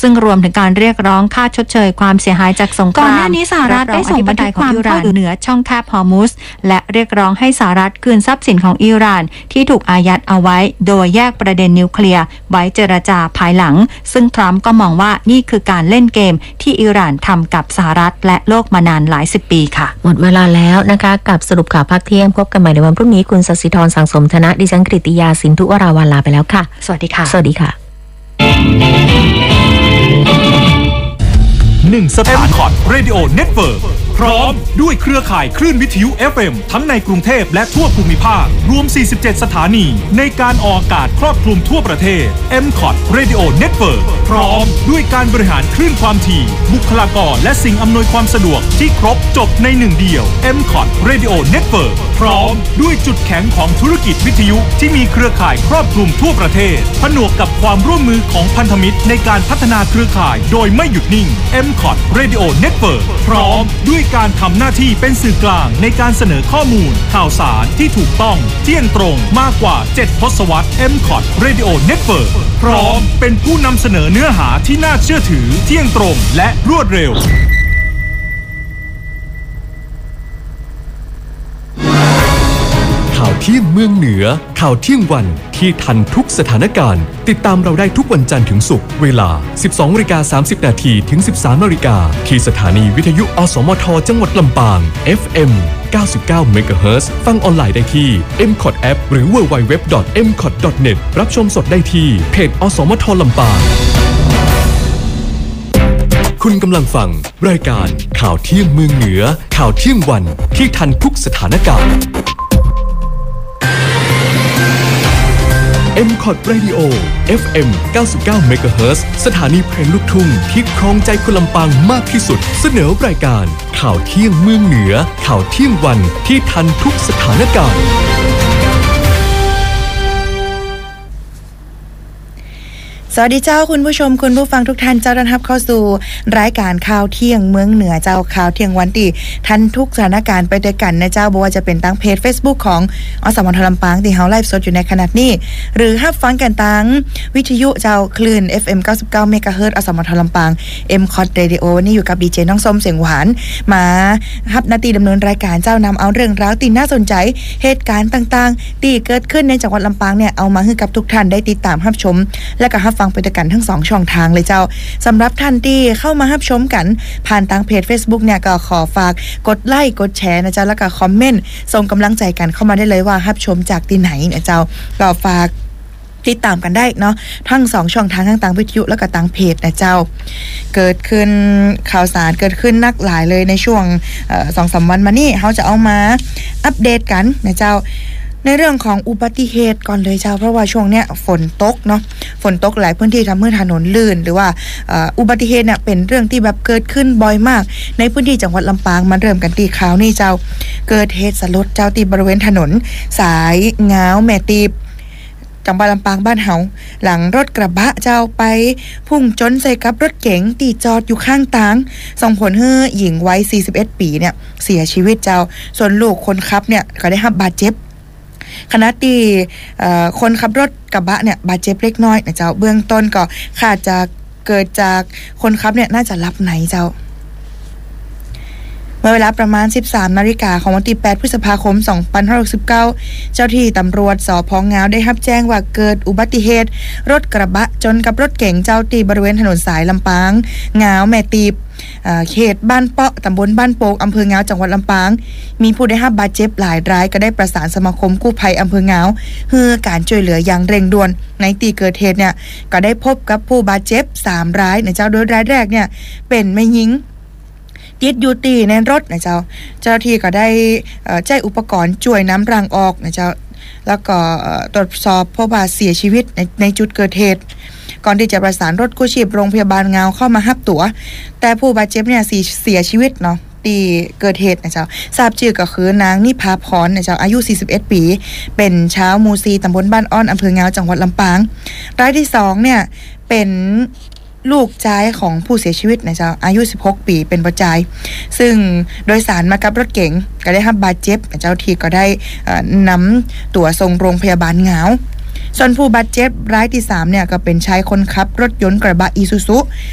ซึ่งรวมถึงการเรียกร้องค่าชดเชยความเสียหายจากสงครามก่อนหน้านี้สหรัฐได้ส่งบันทึกความเข้าเหนือช่องแคบฮอร์มุซและเรียกร้องให้สหรัฐคืนทรัพย์สินของอิหร่านที่ถูกอายัดเอาไว้โดยแยกประเด็นนิวเคลียร์ไว้เจรจาภายหลังซึ่งทรัมป์ก็มองว่านี่คือการเล่นเกมที่อิหร่านทำกับสหรัฐและโลกมานานหลายสิบปีค่ะหมดเวลาแล้วนะคะกับสรุปข่าวภาคเที่ยงพบกันใหม่ในวันพรุ่งนี้คุณศศิธรสังสมธนะดิฉันกฤติยาสินธุวราวัลลาไปแล้วค่ะสวัสดีค่ะสวัสดีค่ะ 1 สถานคอร์ดเรดิโอเน็ตเวิร์กพร้อมด้วยเครือข่ายคลื่นวิทยุ FM ทั้งในกรุงเทพและทั่วภูมิภาครวม47สถานีในการออกอากาศครอบคลุมทั่วประเทศ M-COT Radio Network พร้อมด้วยการบริหารคลื่นความถี่บุคลากรและสิ่งอำนวยความสะดวกที่ครบจบในหนึ่งเดียว M-COT Radio Network พร้อมด้วยจุดแข็งของธุรกิจวิทยุที่มีเครือข่ายครอบคลุมทั่วประเทศผนวกกับความร่วมมือของพันธมิตรในการพัฒนาเครือข่ายโดยไม่หยุดนิ่ง M-COT Radio Network พร้อมด้วยการทำหน้าที่เป็นสื่อกลางในการเสนอข้อมูลข่าวสารที่ถูกต้องเที่ยงตรงมากกว่า7ทศวรรษ M-COT Radio Network พร้อมเป็นผู้นำเสนอเนื้อหาที่น่าเชื่อถือเที่ยงตรงและรวดเร็วข่าวเที่ยงเมืองเหนือข่าวเที่ยงวันที่ทันทุกสถานการณ์ติดตามเราได้ทุกวันจันทร์ถึงศุกร์เวลา 12:30 น. ถึง 13:00 น. ที่สถานีวิทยุอสมทจังหวัดลำปาง FM 99 MHz ฟังออนไลน์ได้ที่ M-COT App หรือ www.mcot.net รับชมสดได้ที่เพจอสมทลำปางคุณกำลังฟังรายการข่าวเที่ยงเมืองเหนือข่าวเที่ยงวันที่ทันทุกสถานการณ์ M-COT Radio FM 99 MHz สถานีเพลงลูกทุ่งที่ครองใจคนลำปางมากที่สุดเสนอรายการข่าวเที่ยงเมืองเหนือข่าวเที่ยงวันที่ทันทุกสถานการณ์สวัสดีเจ้าคุณผู้ชมคุณผู้ฟังทุกท่านเจ้าต้อนรับเข้าสู่รายการข่าวเที่ยงเมืองเหนือเจ้าข่าวเที่ยงวันที่ทันทุกสถานการณ์ไปด้วยกันนะเจ้าบ่ว่าจะเป็นทางเพจ Facebook ของอสมทลำปางที่เฮาไลฟ์สดอยู่ในขณะนี้หรือรับฟังกันทางวิทยุเจ้าคลื่น FM 99 MHz อสมทลำปาง M-COT Radio วันนี้อยู่กับดีเจน้องส้มเสียงหวานมารับหน้าที่ดำเนินรายการเจ้านำเอาเรื่องราวที่น่าสนใจเหตุการณ์ต่างๆที่เกิดขึ้นในจังหวัดลำปางเนี่ยเอามาให้กับทุกท่านได้ติดตามรับชมและก็รับฟังไปด้วยกันทั้ง2ช่องทางเลยเจ้าสำหรับท่านที่เข้ามารับชมกันผ่านทางเพจ Facebook เนี่ยก็ขอฝากกดไลค์กดแชร์นะเจ้าแล้วก็คอมเมนต์ส่งกำลังใจกันเข้ามาได้เลยว่ารับชมจากที่ไหนนะเจ้าก็ฝากติดตามกันได้เนาะทั้ง2ช่องทางทั้งทางวิทยุแล้วก็ทางเพจนะเจ้าเกิดขึ้นข่าวสารเกิดขึ้นนักหลายเลยในช่วง2-3 วันมานี้เฮาจะเอามาอัปเดตกันนะเจ้าในเรื่องของอุบัติเหตุก่อนเลยเจ้าเพราะว่าช่วงเนี้ยฝนตกเนาะฝนตกหลายพื้นที่ทำให้ถนนลื่นหรือว่าอุบัติเหตุเนี่ยเป็นเรื่องที่แบบเกิดขึ้นบ่อยมากในพื้นที่จังหวัดลำปางมาเริ่มกันที่ข่าวนี้เจ้าเกิดเหตุสลดเจ้าที่บริเวณถนนสายง้าวแม่ตีบจังหวัดลำปางบ้านเฮาหลังรถกระบะเจ้าไปพุ่งชนใส่กับรถเก๋งที่จอดอยู่ข้างทางส่งผลให้หญิงวัย41 ปีเนี่ยเสียชีวิตเจ้าส่วนลูกคนขับเนี่ยก็ได้รับบาดเจ็บขณะที่คนขับรถกระบะเนี่ยบาดเจ็บเล็กน้อยนะเจ้าเบื้องต้นก็คาดจะเกิดจากคนขับเนี่ยน่าจะหลับในเจ้าเมื่อเวลาประมาณ 13 นาฬิกาของวันที่ 8 พฤษภาคม 2569 เจ้าที่ตำรวจสภ.ง้าวได้รับแจ้งว่าเกิดอุบัติเหตุรถกระบะชนกับรถเก๋งเจ้าที่บริเวณถนนสายลำปางง้าวแม่ตีบเขตบ้านเปาะตำบลบ้านโป่งอำเภอง้าวจังหวัดลำปางมีผู้ได้รับบาดเจ็บหลายรายก็ได้ประสานสมาคมกู้ภัยอำเภอง้าวเพื่อการช่วยเหลืออย่างเร่งด่วนในที่เกิดเหตุเนี่ยก็ได้พบกับผู้บาดเจ็บ3รายนะเจ้าโดยรายแรกเนี่ยเป็นแม่หญิงติดอยู่ตีในรถนะเจ้าเจ้าหน้าที่ก็ได้ใช้อุปกรณ์ช่วยน้ำรังออกนะเจ้าแล้วก็ตรวจสอบพบว่าเสียชีวิตในจุดเกิดเหตุก่อนที่จะประสานรถกู้ชีพโรงพยาบาลง้าวเข้ามารับตัวแต่ผู้บาดเจ็บเนี่ยเสียชีวิตเนาะที่เกิดเหตุนะเจ้าทราบชื่อก็คือนางนิพาพรนะเจ้าอายุ41 ปีเป็นชาวหมู่ 4 ตำบลบ้านอ้อนอำเภอง้าวจังหวัดลำปางรายที่2เนี่ยเป็นลูกชายของผู้เสียชีวิตนะเจ้าอายุ16 ปีเป็นผู้ชายซึ่งโดยสารมากับรถเก๋งก็ได้รับบาดเจ็บเจ้าที่ก็ได้นำตัวส่งโรงพยาบาลง้าวส่วนผู้บาดเจ็บรายที่3เนี่ยก็เป็นชายคนขับรถยนต์กระบะอีซูซุ